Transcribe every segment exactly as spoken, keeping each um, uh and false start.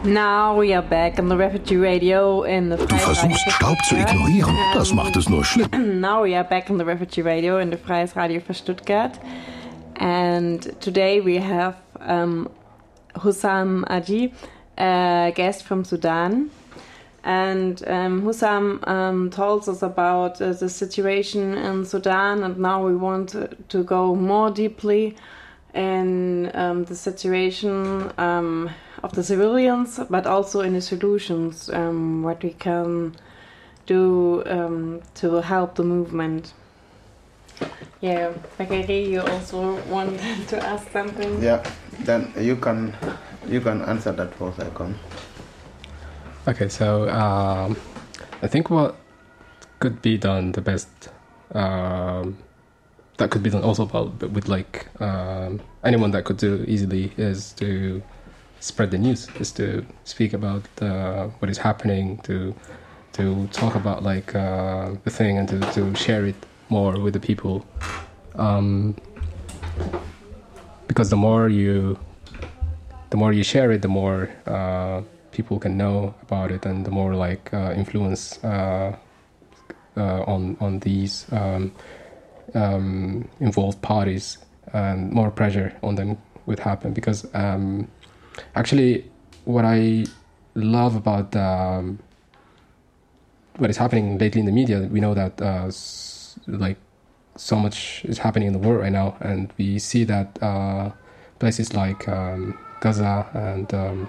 Now we are back on the Refugee Radio in the Du versuchst Staub zu ignorieren, das macht es nur schlimm. Now we are back on the Refugee Radio in the Freies Radio for Stuttgart. And today we have um, Hussam Aji, a guest from Sudan. And um, Hussam um, told us about uh, the situation in Sudan, and now we want to, to go more deeply in um, the situation um, of the civilians, but also in the solutions, um, what we can do um, to help the movement. Yeah, Bakary, you also want to ask something? Yeah, then you can you can answer that for a second. Okay, so um, I think what could be done the best, um, that could be done also about, with like um, anyone that could do easily, is to spread the news, is to speak about uh, what is happening, to to talk about like uh, the thing, and to, to share it more with the people. Um, because the more you the more you share it, the more uh, people can know about it, and the more like uh, influence uh, uh, on on these um, um, involved parties, and more pressure on them would happen. Because um, actually, what I love about um, what is happening lately in the media, we know that uh, s- like so much is happening in the world right now, and we see that uh, places like um, Gaza and um,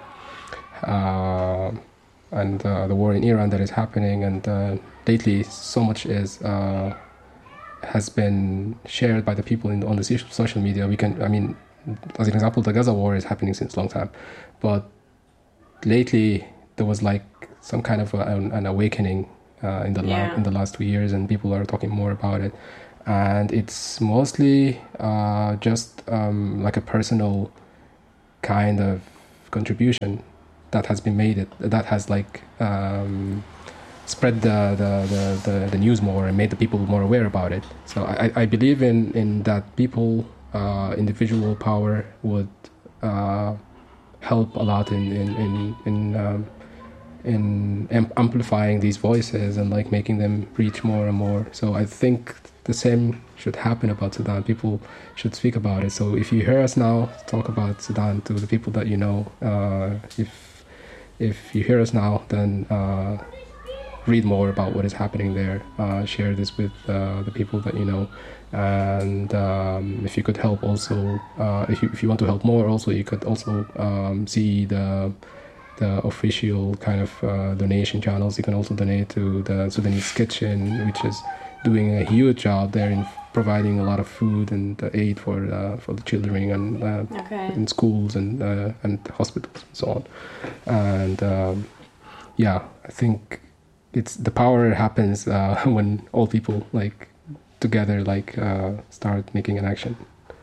uh, and uh, the war in Iran that is happening, and uh, lately so much is uh, has been shared by the people in, on the social media. We can, I mean, as an example, the Gaza war is happening since a long time, but lately there was like some kind of a, an, an awakening uh, in the Yeah. la- in the last two years, and people are talking more about it, and it's mostly uh, just um, like a personal kind of contribution that has been made, it that has like um, spread the the, the, the the news more and made the people more aware about it. So I, I believe in, in that people uh, individual power would uh, help a lot in in in in, um, in am- amplifying these voices and like making them reach more and more. So I think the same should happen about Sudan. People should speak about it. So if you hear us now talk about Sudan to the people that you know, uh, if if you hear us now, then uh, read more about what is happening there. Uh, share this with uh, the people that you know, and um, if you could help also, uh, if you if you want to help more, also you could also um, see the the official kind of uh, donation channels. You can also donate to the Sudanese Kitchen, which is doing a huge job there in providing a lot of food and uh, aid for uh, for the children and uh, Okay. in schools and uh, and hospitals and so on. And um, yeah, I think it's the power happens uh, when all people like together like uh, start making an action.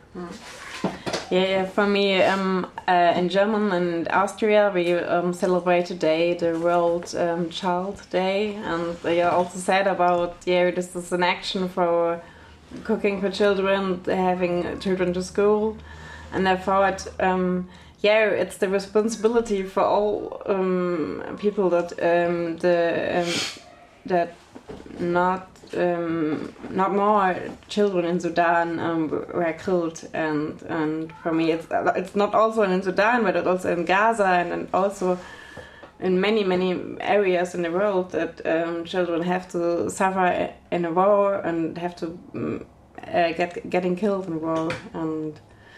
Yeah, yeah, for me, um, uh, in German and Austria, we um, celebrate today the World um, Child Day, and they also said about, yeah, this is an action for cooking for children, having children to school, and I thought, um, yeah, it's the responsibility for all um, people that um, the um, that not um, not more children in Sudan um, were killed, and and for me it's it's not also in Sudan, but it's also in Gaza, and, and also in many many areas in the world that um, children have to suffer in a war and have to um, uh, get getting killed in war. And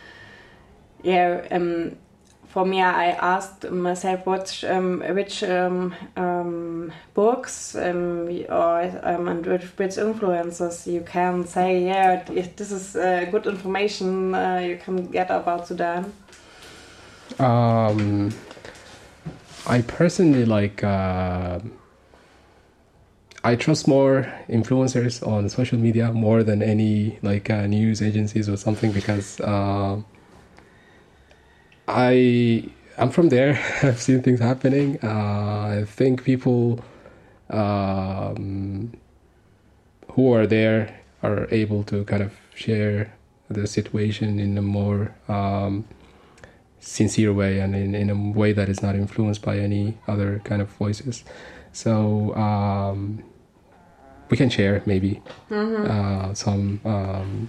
yeah, um, for me, I asked myself what, um, which um, um, books um, or um, and which influencers you can say, yeah, this is uh, good information uh, you can get about Sudan. Um, I personally like. Uh, I trust more influencers on social media more than any like uh, news agencies or something, because. Uh, I I'm from there. I've seen things happening. Uh, I think people um, who are there are able to kind of share the situation in a more um, sincere way and in, in a way that is not influenced by any other kind of voices. So um, we can share maybe mm-hmm. uh, some um,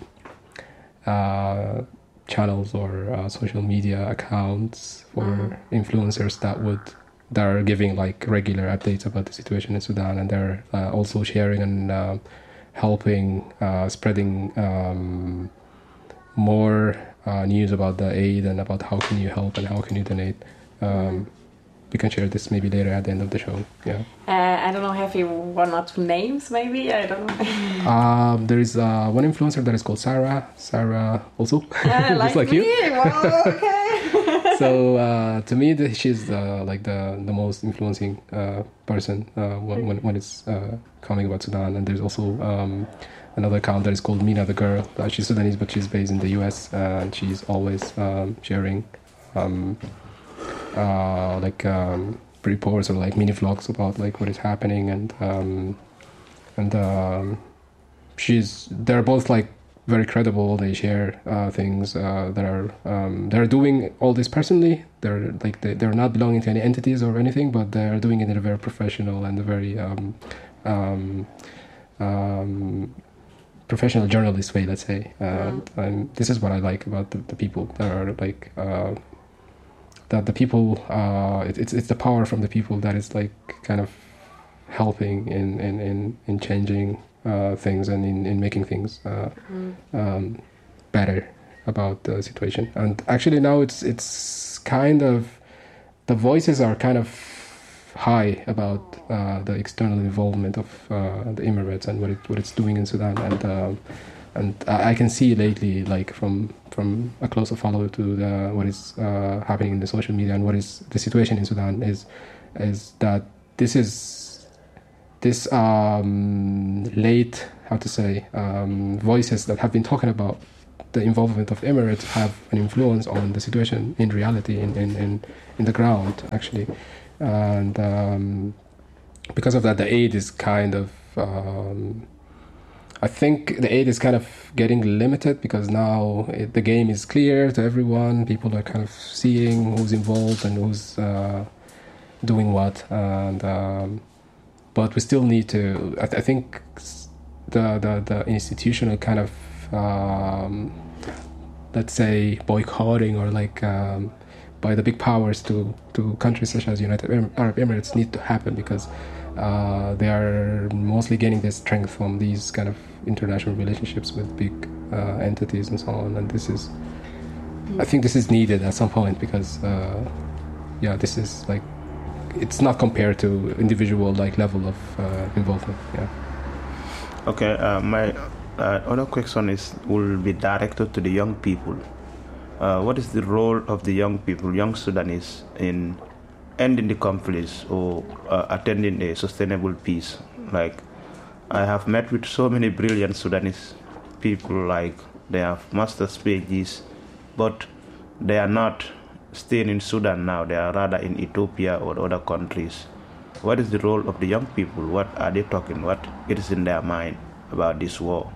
uh, channels or uh, social media accounts for mm-hmm. influencers that would that are giving like regular updates about the situation in Sudan, and they're uh, also sharing and uh, helping uh, spreading um, more uh, news about the aid and about how can you help and how can you donate. Um, we can share this maybe later at the end of the show. Yeah. Uh, I don't know. Have you one or two names? Maybe I don't know. um, there is uh, one influencer that is called Sarah. Sarah also, uh, like just like me. you. Wow, okay. So uh, to me, the, she's uh, like the the most influencing uh, person uh, when, when when it's uh, coming about Sudan. And there's also um, another account that is called Mina the Girl. Uh, she's Sudanese, but she's based in the U S uh, and she's always um, sharing um, uh, like um, reports or like mini vlogs about like what is happening. And um, and um, she's they're both like very credible. They share uh, things uh, that are um, they're doing all this personally. They're like they, they're not belonging to any entities or anything, but they're doing it in a very professional and a very um, um, um, professional journalist way, let's say. Uh, mm. And this is what I like about the, the people that are like uh, that the people. Uh, it, it's it's the power from the people that is like kind of helping in in in, in changing uh, things and in, in making things uh, mm. um, better about the situation. And actually now it's it's kind of the voices are kind of high about uh, the external involvement of uh, the Emirates and what it what it's doing in Sudan. And uh, and I can see lately, like from from a closer follow to the, what is uh, happening in the social media and what is the situation in Sudan is is that this is this um, late how to say um, voices that have been talking about the involvement of Emirates have an influence on the situation in reality in in in, in the ground actually. And um, because of that, the aid is kind of, um, I think the aid is kind of getting limited because now it, the game is clear to everyone. People are kind of seeing who's involved and who's uh, doing what. And um, but we still need to, I, th- I think the, the, the institutional kind of, um, let's say, boycotting or like, um, by the big powers to, to countries such as United Arab Emirates need to happen because uh, they are mostly gaining their strength from these kind of international relationships with big uh, entities and so on. And this is, I think this is needed at some point because, uh, yeah, this is like, it's not compared to individual like level of uh, involvement. Yeah. Okay, uh, my uh, other question is will be directed to the young people. Uh, what is the role of the young people, young Sudanese, in ending the conflicts or uh, attending a sustainable peace? Like, I have met with so many brilliant Sudanese people, like they have master's PhDs, but they are not staying in Sudan now. They are rather in Ethiopia or other countries. What is the role of the young people? What are they talking? What is in their mind about this war?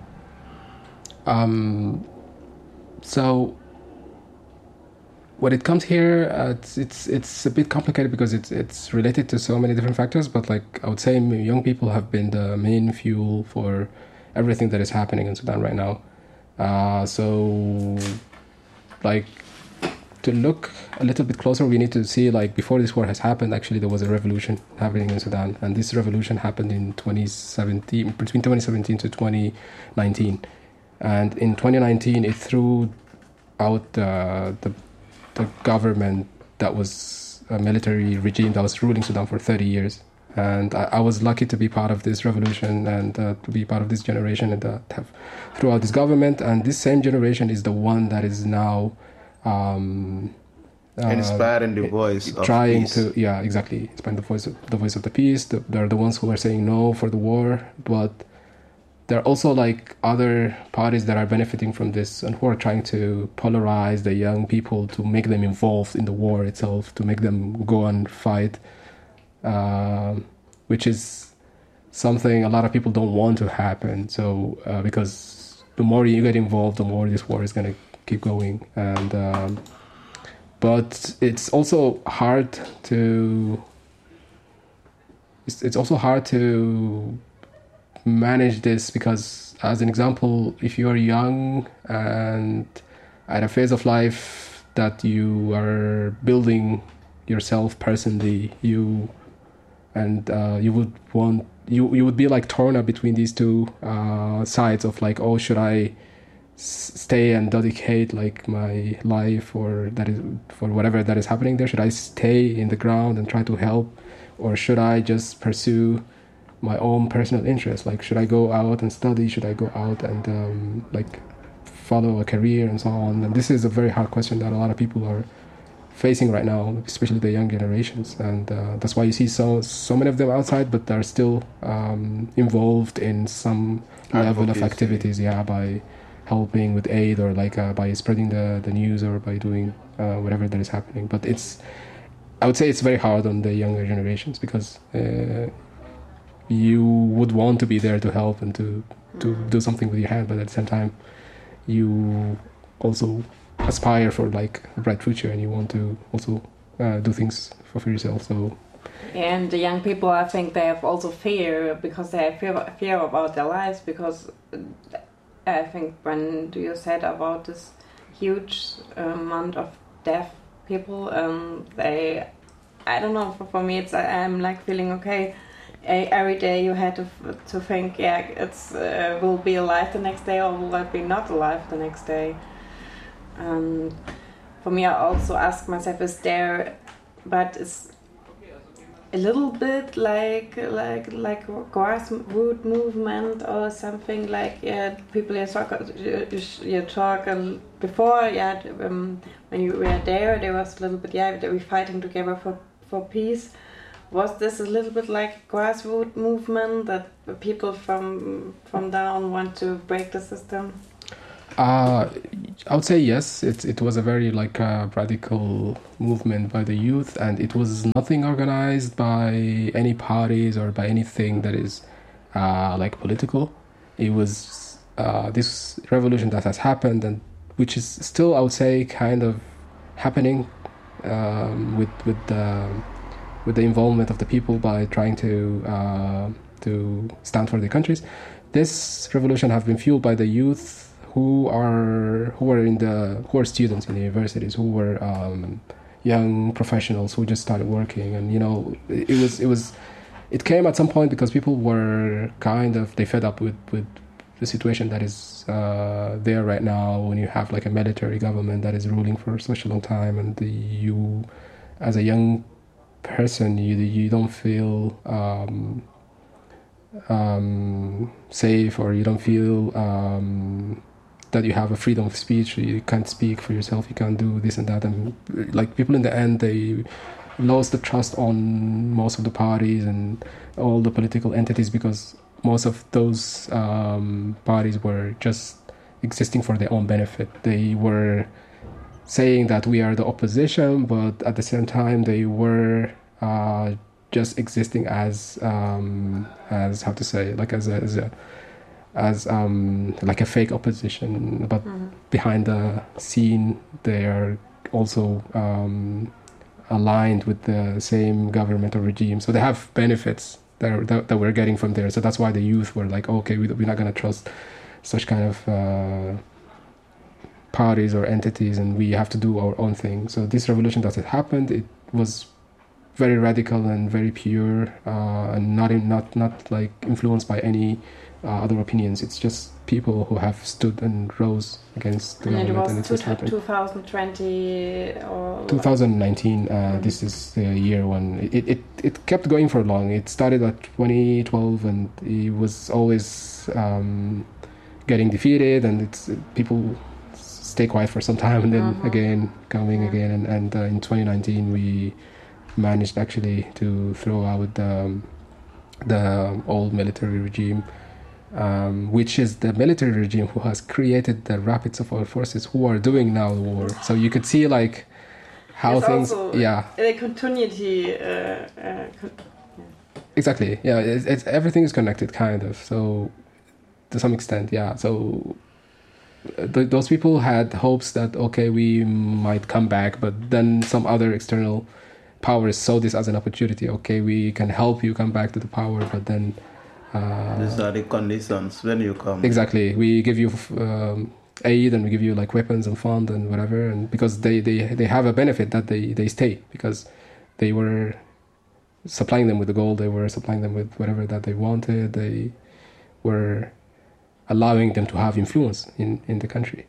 Um. So. When it comes here, uh, it's, it's it's a bit complicated because it's it's related to so many different factors. But like I would say, young people have been the main fuel for everything that is happening in Sudan right now. Uh, so, like to look a little bit closer, we need to see like before this war has happened. Actually, there was a revolution happening in Sudan, and this revolution happened in twenty seventeen, between twenty seventeen to twenty nineteen, and in twenty nineteen it threw out uh, the the government that was a military regime that was ruling Sudan for thirty years. And I, I was lucky to be part of this revolution and uh, to be part of this generation and that have throughout this government. And this same generation is the one that is now um, uh, inspiring the voice of trying peace. to, yeah, exactly, inspiring the voice of the voice of the peace. The, they're the ones who are saying no for the war, but there are also like other parties that are benefiting from this and who are trying to polarize the young people to make them involved in the war itself, to make them go and fight, uh, which is something a lot of people don't want to happen. So uh, because the more you get involved, the more this war is going to keep going. And um, but it's also hard to it's, it's also hard to manage this, because as an example, if you're young and at a phase of life that you are building yourself personally, you and uh, you would want you you would be like torn up between these two uh, sides of like, oh, should I s- stay and dedicate like my life or that is for whatever that is happening there? Should I stay in the ground and try to help, or should I just pursue my own personal interest? Like, should I go out and study? Should I go out and um, like follow a career and so on? And this is a very hard question that a lot of people are facing right now, especially the young generations. And uh, that's why you see so so many of them outside, but they're still um, involved in some level of activities, yeah, by helping with aid or like uh, by spreading the, the news or by doing uh, whatever that is happening. But it's, I would say it's very hard on the younger generations, because uh, you would want to be there to help and to, to do something with your hand, but at the same time you also aspire for like a bright future, and you want to also uh, do things for, for yourself. So and the young people, I think they have also fear, because they have fear, fear about their lives, because I think when you said about this huge amount of deaf people, um, they, I don't know, for, for me it's, I'm like feeling okay. Every day you had to to think, yeah, it's uh, will be alive the next day, or will I be not alive the next day? And for me, I also ask myself, is there, but it's a little bit like like like grassroots movement or something, like, yeah, people you talk you, you talk before, yeah, um, when you were there, there was a little bit, yeah, they were fighting together for for peace. Was this a little bit like grassroots movement that people from from down want to break the system? Uh, I would say yes. It it was a very like uh, radical movement by the youth, and it was nothing organized by any parties or by anything that is uh, like political. It was uh, this revolution that has happened, and which is still, I would say, kind of happening um, with with the with the involvement of the people by trying to uh, to stand for their countries. This revolution has been fueled by the youth, who are who are in the who are students in the universities, who were um, young professionals who just started working. And you know, it, it was it was it came at some point because people were kind of they fed up with with the situation that is uh, there right now, when you have like a military government that is ruling for such a long time, and the, you as a young person you you don't feel um, um, safe, or you don't feel um, that you have a freedom of speech. You can't speak for yourself, you can't do this and that, and like people in the end, they lost the trust on most of the parties and all the political entities, because most of those um, parties were just existing for their own benefit. They were saying that we are the opposition, but at the same time they were uh, just existing as um, as how to say like as a, as a as um, like a fake opposition, but mm-hmm. behind the scene they are also um, aligned with the same governmental regime, so they have benefits that, that, that we're getting from there. So that's why the youth were like, okay, we, we're not going to trust such kind of uh, parties or entities, and we have to do our own thing. So this revolution that had happened, it was very radical and very pure, uh, and not in, not not like influenced by any Uh, other opinions. It's just people who have stood and rose against the and government. And it was and two, twenty twenty or twenty nineteen. Uh, mm-hmm. This is the year when it, it it kept going for long. It started at twenty twelve, and it was always um, getting defeated, and it's people stay quiet for some time, and then mm-hmm. again coming yeah. again. And, and uh, in twenty nineteen, we managed actually to throw out um, the old military regime. Um, which is the military regime who has created the rapid support forces who are doing now the war. So you could see like how it's things, also yeah, the continuity. Uh, uh, con- yeah. Exactly, yeah. It's, it's everything is connected, kind of. So to some extent, yeah. So th- those people had hopes that okay, we might come back, but then some other external powers saw this as an opportunity. Okay, we can help you come back to the power, but then uh, these are the conditions when you come. Exactly, we give you um, aid and we give you like weapons and fund and whatever, and because they, they, they have a benefit that they, they stay because they were supplying them with the gold, they were supplying them with whatever that they wanted, they were allowing them to have influence in, in the country.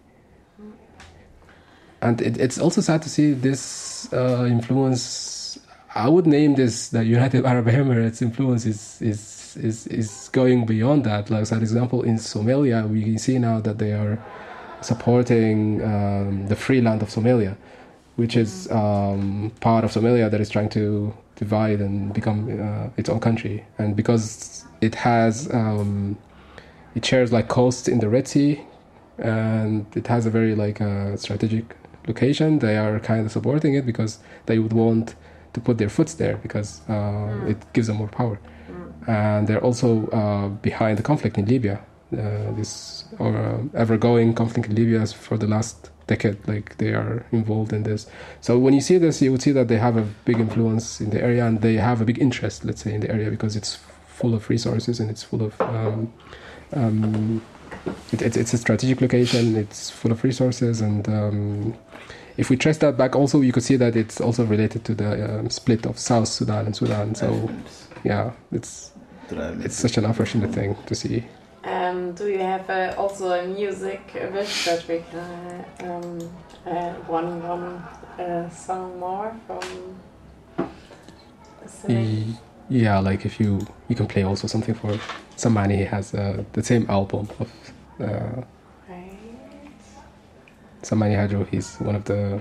And it, it's also sad to see this uh, influence. I would name this the United Arab Emirates influence is is is, is going beyond that. Like, for example, in Somalia, we can see now that they are supporting um, the Free Land of Somalia, which is um, part of Somalia that is trying to divide and become uh, its own country. And because it has, um, it shares like coasts in the Red Sea, and it has a very like uh, strategic location, they are kind of supporting it because they would want to put their foot there because uh, mm. it gives them more power. Mm. And they're also uh, behind the conflict in Libya. Uh, this or uh, ever-going conflict in Libya for the last decade, like they are involved in this. So when you see this, you would see that they have a big influence in the area, and they have a big interest, let's say, in the area because it's full of resources and it's full of. Um, um, it, it's it's a strategic location. It's full of resources, and um, if we trace that back, also you could see that it's also related to the um, split of South Sudan and Sudan. So, yeah, it's it's such an unfortunate thing to see. Um, do you have uh, also a music wish that we can uh, um, uh, one one uh, song more from? E- yeah, like if you you can play also something for Samani. He has uh, the same album of uh, right. Samani Hadro. He's one of the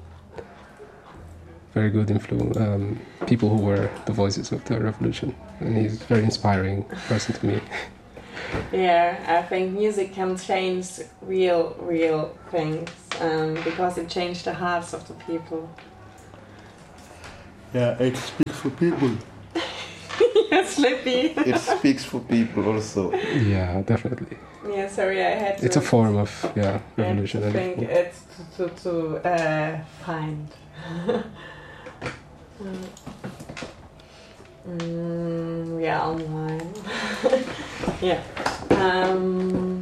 very good influ- um, people who were the voices of the revolution, and he's a very inspiring person to me. Yeah, I think music can change real, real things, um, because it changed the hearts of the people. Yeah, it speaks for people. Yeah, Slippy. It speaks for people also. Yeah, definitely. Yeah, sorry, I had to... It's a form of, yeah, revolution. I think and it's to, to, to uh, find. mm, yeah, online. Yeah. Um,